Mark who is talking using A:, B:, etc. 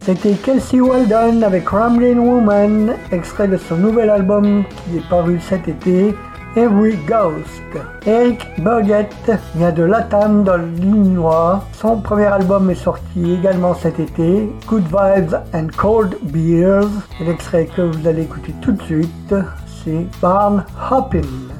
A: C'était Kelsey Weldon avec Ramblin' Woman, extrait de son nouvel album qui est paru cet été, Every Ghost. Eric Burgett vient de Latam dans l'Illinois. Son premier album est sorti également cet été, Good Vibes and Cold Beers. Et l'extrait que vous allez écouter tout de suite, c'est Barn Hoppin'.